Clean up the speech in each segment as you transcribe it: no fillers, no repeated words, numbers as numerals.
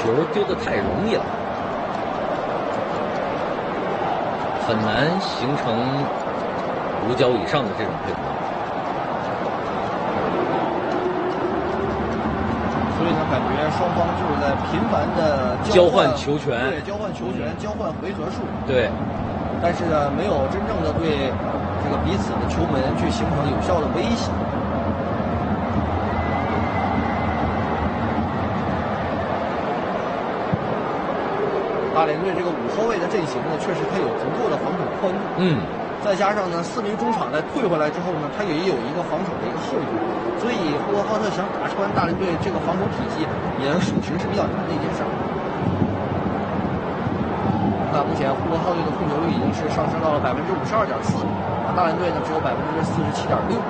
球丢得太容易了，很难形成5脚以上的这种配合。 所以呢，感觉双方就是在频繁的交换球权， 对，交换球权，交换回合数， 对。 但是呢，没有真正的对这个彼此的球门去形成有效的威胁。大连队这个5后卫的阵型呢，确实它有足够的防守宽度，再加上呢4名中场在退回来之后呢，他也有一个防守的一个后盾，所以呼和浩特想打穿大连队这个防守体系，也属实是比较难的一件事儿。那目前呼和浩特的控球率已经是上升到了52.4%，大连队呢只有47.6%。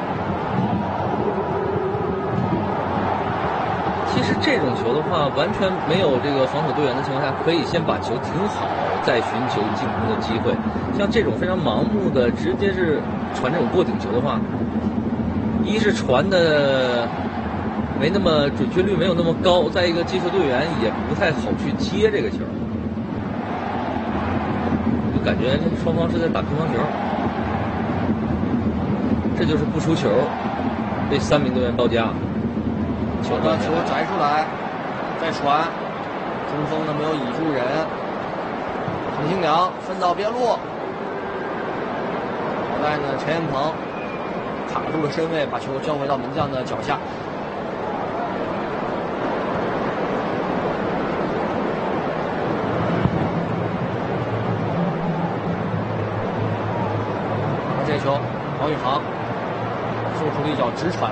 其实这种球的话，完全没有这个防守队员的情况下，可以先把球停好，再寻求进攻的机会。像这种非常盲目的，直接是传这种过顶球的话，一是传的没那么准确率没有那么高，再一个接球队员也不太好去接这个球，就感觉双方是在打乒乓球。这就是不出球，被3名队员包夹。 球摘出来，再传，中锋呢没有倚住人，陈清良分到边路，好在呢陈彦鹏卡住了身位，把球交回到门将的脚下。这球王宇航送出了一脚直传。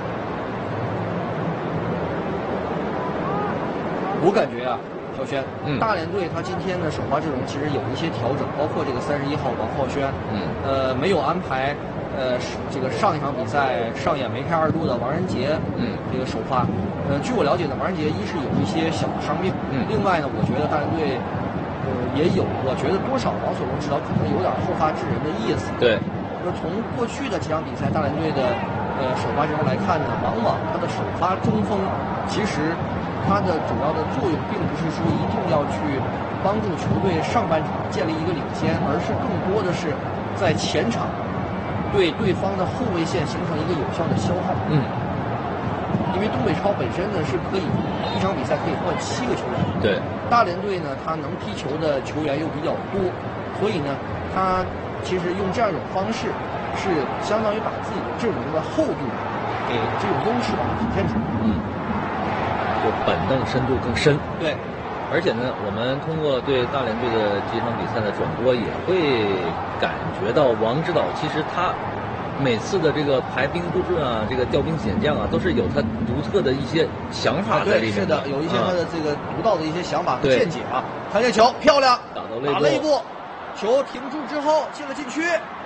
我感觉啊，小轩，大连队他今天的首发阵容其实有一些调整，包括这个31号王浩轩，没有安排这个上一场比赛上演梅开2度的王仁杰，这个首发。据我了解呢，王仁杰一是有一些小的伤病，另外呢，我觉得大连队也有，我觉得多少王所龙指导可能有点后发制人的意思。 对， 从过去的几场比赛，大连队的首发阵容来看呢，往往他的首发中锋其实它的主要的作用并不是说一定要去帮助球队上半场建立一个领先，而是更多的是在前场对对方的后卫线形成一个有效的消耗。因为东北超本身呢是可以一场比赛可以换7个球员， 对， 大连队呢他能踢球的球员又比较多，所以呢他其实用这样一种方式是相当于把自己的阵容的厚度给这种优势把它体现出来。 就板凳深度更深。 对， 而且呢，我们通过对大连队的这场比赛的转播，也会感觉到王指导其实他每次的这个排兵布阵啊，这个调兵遣将啊，都是有他独特的一些想法在里面。 是的，有一些他的这个独到的一些想法和见解啊。看这球漂亮，打了一步，球停住之后进了禁区，